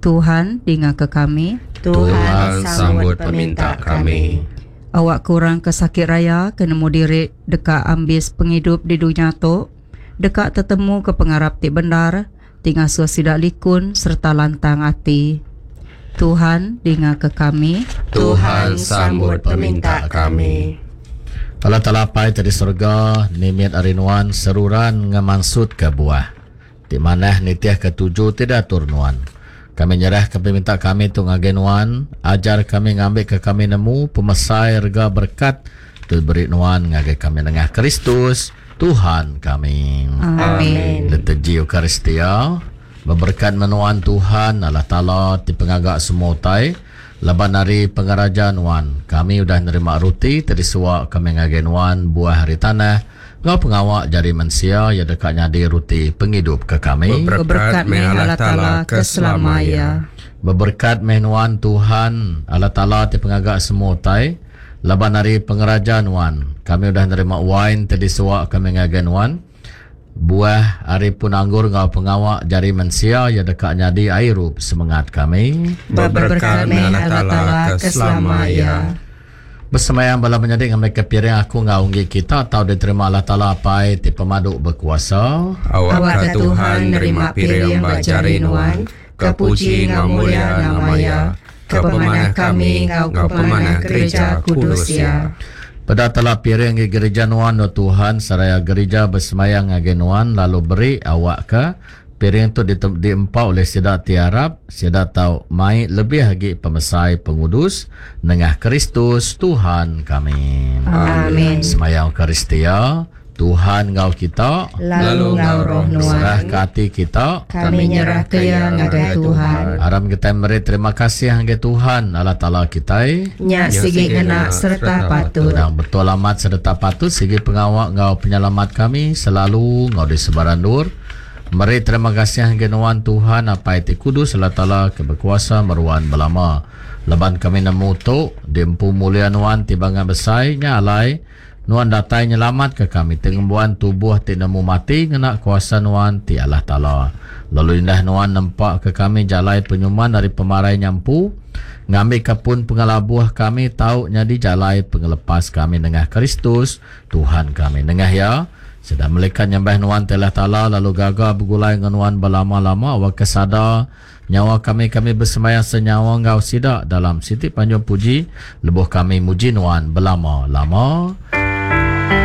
Tuhan dengar ke kami. Tuhan sambut peminta kami. Awak kurang kesakit raya kena mudirik dekat ambis penghidup di dunia tu, dekat tetemu ke pengarap ti bendar, tinggal suasidak likun serta lantang hati. Tuhan dengar ke kami. Tuhan sambut peminta kami. Allah Ta'ala pai tadi surga, nimit arinuan seruran ngemansud ke buah. Di mana nitiah ketujuh tidak turnuan. Kami nyerah ke peminta kami tu ngagenuan, ajar kami ngambil ke kami nemu, pemesai rega berkat, tu beri nuan ngage kami dengah Kristus, Tuhan kami. Amin. Leteji Eukaristia, berberkat menuan Tuhan, Allah Ta'ala, di pengagak semua utai, leban hari pengerajaan wan, kami udah nerima ruti, tadi suak kami ngagenuan, buah hari tanah, ngau pengawak jari manusia ya dekatnya di ruti penghidup ke kami. Berberkat meh Allah Ta'ala keselamaya. Berberkat menuan Tuhan Allah Ta'ala di pengagak semua tai. Laban hari pengerajaan wan, kami udah nerima wine tadi suak kami ngagen wan. Buah hari pun anggur ngau pengawak jari manusia ya dekatnya di airup semangat kami. Berberkat meh Allah Ta'ala keselamaya. Bersemayam bala menyadik ngambil kepiring aku ngaunggi kita atau diterima Allah Ta'ala apai ti pemaduk berkuasa. Awak ke Tuhan nerima piring bajari nuan, kepuji ngau mulia namanya, ke pemanah kami ngau pemanah gereja kudus ya. Pada telah piring di gereja nuan do Tuhan seraya gereja bersemayang ngage nuan lalu beri awak ke piring tu diempau oleh sidak tiarap, sidak tahu mai lebih lagi pemesai pengudus nengah Kristus Tuhan kami. Amin. Semayang Eukaristia, Tuhan ngau kita, Lalu ngau roh serah nuan, ke hati kita, Kami nyerah ke yang ngagai Tuhan. aram kita beri terima kasih ngage Tuhan Allah Ta'ala kita. Nyak sigi ngena serta patut. Dan betul amat serta patut segi pengawak ngau penyelamat kami selalu ngau di sebaran nur. Mari terima kasih genuan Tuhan apa itu kudus Allah Ta'ala keberkuasa meruan belama. Leban kami nemu tu dempu mulia nuan tibangan besai nyalai nuan datai nyelamat ke kami tengembuan tubuh ti nemu mati ngena kuasa nuan ti Allah Ta'ala. Lalu indah nuan nampak ke kami jalai penyuman dari pemarai nyampu ngambil kepun pengalabuah kami tahu nyadi jalai pengelepas kami dengah Kristus Tuhan kami dengah ya. Sedang melekat nyembah nuan telah Ta'ala lalu gagah bergulai dengan nuan berlama-lama awak kesada nyawa kami bersemayang senyawa ngau sidak dalam siti panjang puji lebuh kami muji nuan berlama-lama.